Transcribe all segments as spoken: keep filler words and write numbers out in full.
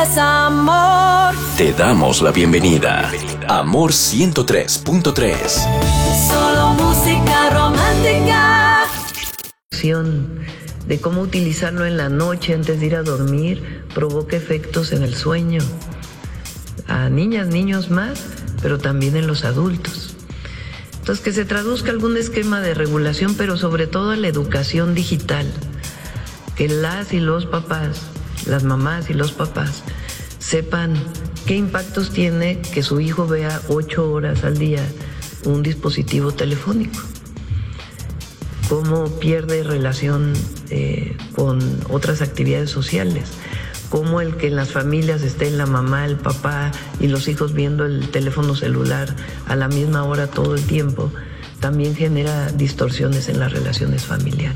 Amor. Te damos la bienvenida. Amor ciento tres punto tres. Solo música romántica. De cómo utilizarlo en la noche antes de ir a dormir provoca efectos en el sueño. A niñas, niños más, pero también en los adultos. Entonces, que se traduzca algún esquema de regulación, pero sobre todo en la educación digital. Que las y los papás, las mamás y los papás, sepan qué impactos tiene que su hijo vea ocho horas al día un dispositivo telefónico. Cómo pierde relación eh, con otras actividades sociales. Cómo el que en las familias estén la mamá, el papá y los hijos viendo el teléfono celular a la misma hora todo el tiempo, también genera distorsiones en las relaciones familiares.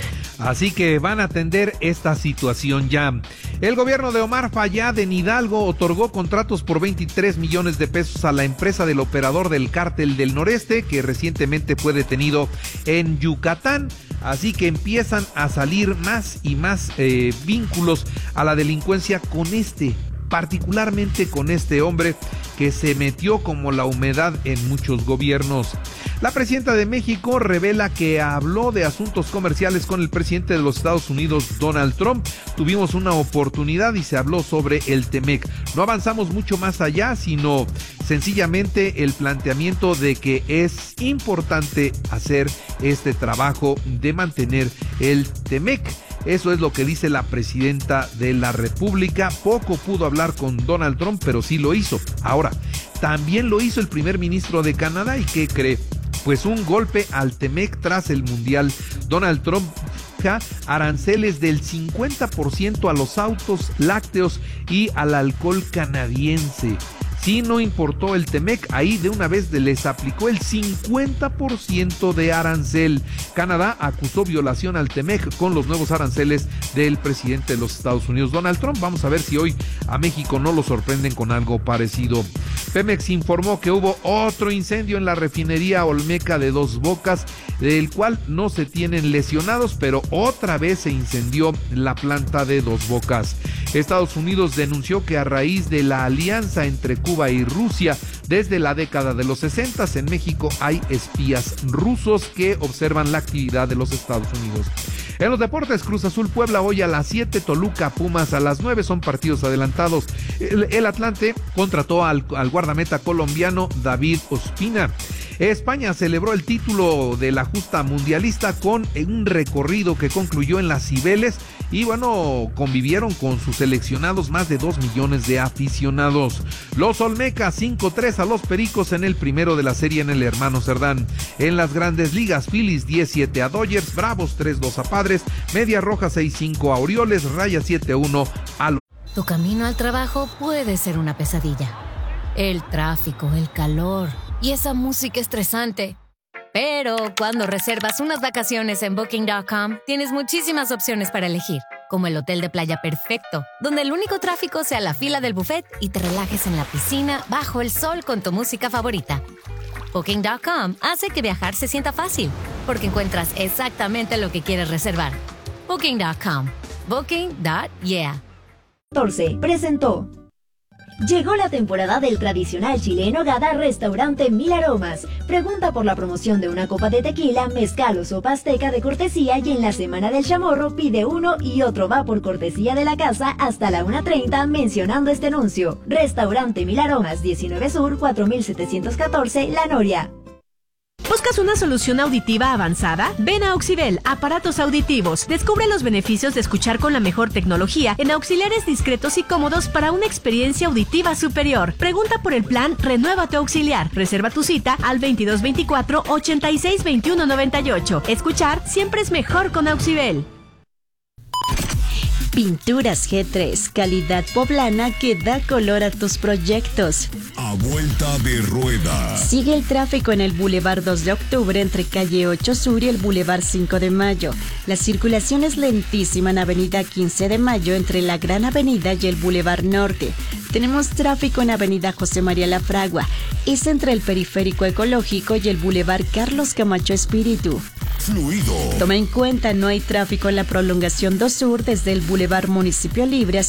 Así que van a atender esta situación ya. El gobierno de Omar Fayad en Hidalgo otorgó contratos por veintitrés millones de pesos a la empresa del operador del Cártel del Noreste, que recientemente fue detenido en Yucatán. Así que empiezan a salir más y más eh, vínculos a la delincuencia con este, particularmente con este hombre que se metió como la humedad en muchos gobiernos. La presidenta de México revela que habló de asuntos comerciales con el presidente de los Estados Unidos, Donald Trump. Tuvimos una oportunidad y se habló sobre el Temec. No avanzamos mucho más allá, sino sencillamente el planteamiento de que es importante hacer este trabajo de mantener el Temec. Eso es lo que dice la presidenta de la República. Poco pudo hablar con Donald Trump, pero sí lo hizo. Ahora, también lo hizo el primer ministro de Canadá. ¿Y qué cree? Pues un golpe al Temec tras el Mundial. Donald Trump fija aranceles del cincuenta por ciento a los autos lácteos y al alcohol canadiense. Si no importó el Temec, ahí de una vez les aplicó el cincuenta por ciento de arancel. Canadá acusó violación al Temec con los nuevos aranceles del presidente de los Estados Unidos, Donald Trump. Vamos a ver si hoy a México no lo sorprenden con algo parecido. Pemex informó que hubo otro incendio en la refinería Olmeca de Dos Bocas, del cual no se tienen lesionados, pero otra vez se incendió la planta de Dos Bocas. Estados Unidos denunció que a raíz de la alianza entre Cuba y Rusia, desde la década de los sesenta, en México hay espías rusos que observan la actividad de los Estados Unidos. En los deportes, Cruz Azul Puebla hoy a las siete, Toluca Pumas a las nueve, son partidos adelantados. El, el Atlante contrató al, al guardameta colombiano David Ospina. España celebró el título de la justa mundialista con un recorrido que concluyó en las Cibeles y bueno, convivieron con sus seleccionados más de dos millones de aficionados. Los Olmecas cinco tres a los Pericos en el primero de la serie en el Hermano Cerdán. En las Grandes Ligas, Phillies diez siete a Dodgers, Bravos tres dos a Padres, Media Roja seis cinco a Orioles, Rayas siete uno a... Tu camino al trabajo puede ser una pesadilla. El tráfico, el calor y esa música estresante. Pero cuando reservas unas vacaciones en Booking punto com, tienes muchísimas opciones para elegir, como el hotel de playa perfecto, donde el único tráfico sea la fila del buffet y te relajes en la piscina bajo el sol con tu música favorita. Booking punto com hace que viajar se sienta fácil, porque encuentras exactamente lo que quieres reservar. Booking punto com. Booking punto yeah. catorce presentó. Llegó la temporada del tradicional chile en nogada Restaurante Mil Aromas. Pregunta por la promoción de una copa de tequila, mezcal o sopa azteca de cortesía y en la Semana del Chamorro pide uno y otro va por cortesía de la casa hasta la una treinta mencionando este anuncio. Restaurante Mil Aromas, diecinueve Sur, cuatro mil setecientos catorce, La Noria. ¿Buscas una solución auditiva avanzada? Ven a Auxibel, aparatos auditivos. Descubre los beneficios de escuchar con la mejor tecnología en auxiliares discretos y cómodos para una experiencia auditiva superior. Pregunta por el plan Renueva tu Auxiliar. Reserva tu cita al veintidós veinticuatro, ochenta y seis, veintiuno noventa y ocho. Escuchar siempre es mejor con Auxibel. Pinturas G tres, calidad poblana que da color a tus proyectos. A vuelta de rueda. Sigue el tráfico en el Boulevard dos de octubre entre calle ocho Sur y el Boulevard cinco de Mayo. La circulación es lentísima en avenida quince de Mayo entre la Gran Avenida y el Boulevard Norte. Tenemos tráfico en avenida José María Lafragua. Es entre el Periférico Ecológico y el Boulevard Carlos Camacho Espíritu. Fluido. Toma en cuenta, no hay tráfico en la prolongación dos Sur desde el Boulevard Municipio Libre